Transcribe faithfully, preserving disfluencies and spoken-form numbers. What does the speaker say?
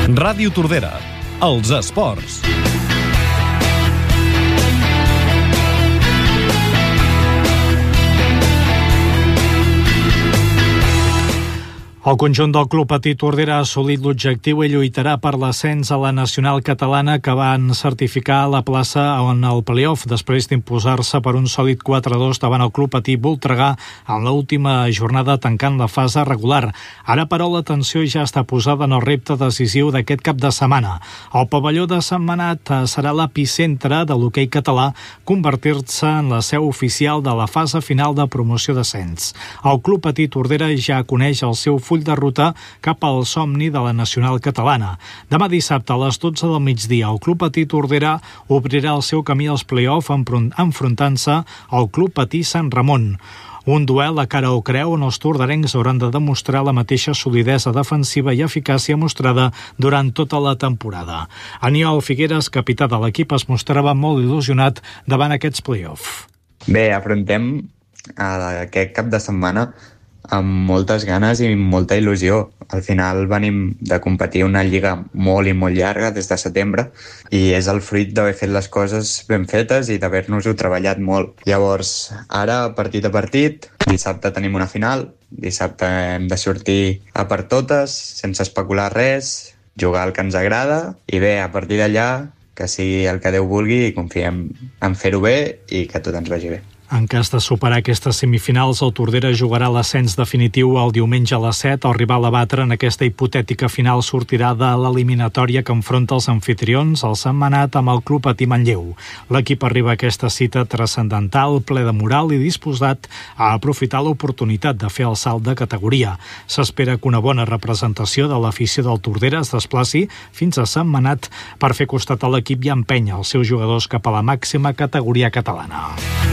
Ràdio Tordera, els esports. El conjunt del Club Patí Tordera ha assolit l'objectiu i lluitarà per l'ascens a la nacional catalana, que van certificar la plaça en el play-off després d'imposar-se per un sòlid quatre a dos davant el Club Patí Voltregà en l'última jornada tancant la fase regular. Ara, però, l'atenció ja està posada en el repte decisiu d'aquest cap de setmana. El pavelló de Sentmenat serà l'epicentre de l'hoquei català, convertir-se en la seu oficial de la fase final de promoció d'ascens. El Club Patí Tordera ja coneix el seu full de ruta cap al somni de la nacional catalana. Demà dissabte a les dotze del migdia, el Club Patí Tordera obrirà el seu camí als play-off enfrontant-se al Club Patí Sant Ramon. Un duel a cara o creu on els tordarencs hauran de demostrar la mateixa solidesa defensiva i eficàcia mostrada durant tota la temporada. Aniol Figueres, capità de l'equip, es mostrava molt il·lusionat davant aquests play-off. Bé, afrontem aquest cap de setmana amb moltes ganes i molta il·lusió. Al final venim de competir una lliga molt i molt llarga des de setembre i és el fruit d'haver fet les coses ben fetes i d'haver-nos-ho treballat molt. Llavors, ara, partit a partit, dissabte tenim una final, dissabte hem de sortir a per totes, sense especular res, jugar el que ens agrada i bé, a partir d'allà, que sigui el que Déu vulgui i confiem en fer-ho bé i que tot ens vagi bé. En cas de superar aquestes semifinals, el Tordera jugarà l'ascens definitiu el diumenge a les set. El rival a batre en aquesta hipotètica final sortirà de l'eliminatòria que enfronta els anfitrions, el Sentmenat, amb el Club Patí Manlleu. L'equip arriba a aquesta cita transcendental, ple de moral i disposat a aprofitar l'oportunitat de fer el salt de categoria. S'espera que una bona representació de l'afició del Tordera es desplaci fins a Sentmenat per fer costat a l'equip i empènyer els seus jugadors cap a la màxima categoria catalana.